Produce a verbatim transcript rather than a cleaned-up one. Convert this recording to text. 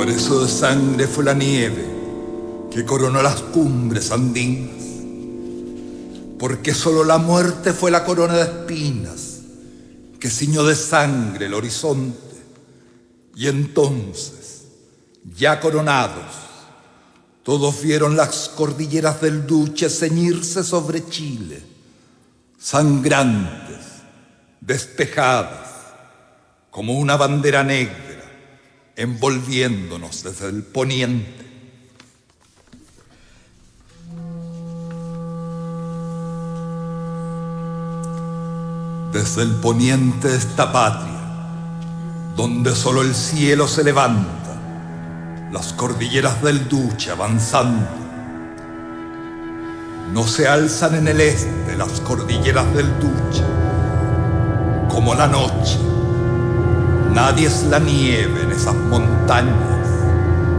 Por eso de sangre fue la nieve que coronó las cumbres andinas, porque solo la muerte fue la corona de espinas que ciñó de sangre el horizonte. Y entonces, ya coronados, todos vieron las cordilleras del Duche ceñirse sobre Chile, sangrantes, despejadas, como una bandera negra, envolviéndonos desde el poniente. Desde el poniente de esta patria, donde solo el cielo se levanta, las cordilleras del Duche avanzando. No se alzan en el este las cordilleras del Duche, como la noche. Nadie es la nieve en esas montañas.